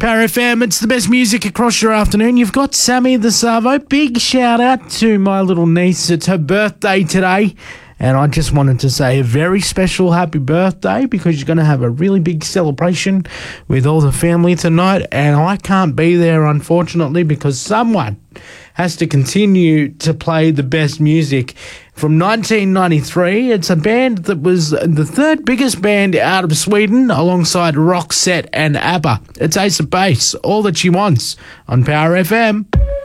Power FM, it's the best music across your afternoon. You've got Sammy the Savo. Big shout out to my little niece. It's her birthday today. And I just wanted to say a very special happy birthday because you're going to have a really big celebration with all the family tonight. And I can't be there, unfortunately, because someone has to continue to play the best music. From 1993, it's a band that was the third biggest band out of Sweden alongside Roxette and ABBA. It's Ace of Base, All That She Wants on Power FM.